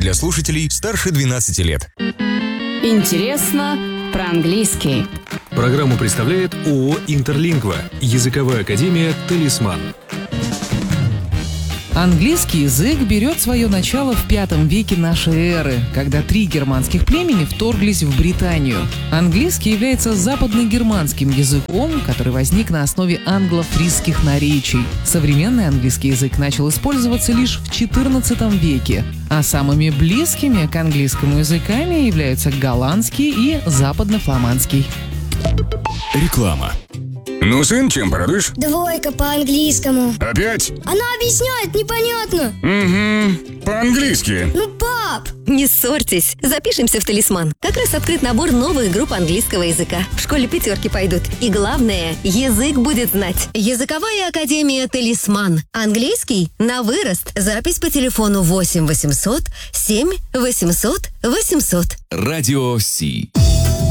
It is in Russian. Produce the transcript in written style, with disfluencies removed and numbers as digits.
для слушателей старше 12 лет. Интересно про английский. Программу представляет ООО «Интерлингва», языковая академия «Талисман». Английский язык берет свое начало в V веке нашей эры, когда 3 германских племени вторглись в Британию. Английский является западногерманским языком, который возник на основе англо-фрисских наречий. Современный английский язык начал использоваться лишь в XIV веке, а самыми близкими к английскому языками являются голландский и западно-фламандский. Реклама. Ну, сын, чем порадуешь? 2 по английскому. Опять? Она объясняет непонятно. Угу, по-английски. Ну, пап! Не ссорьтесь, запишемся в «Талисман». Как раз открыт набор новых групп английского языка. В школе 5 пойдут. И главное, язык будет знать. Языковая академия «Талисман». Английский на вырост. Запись по телефону 8 800 7 800 800. Радио Си.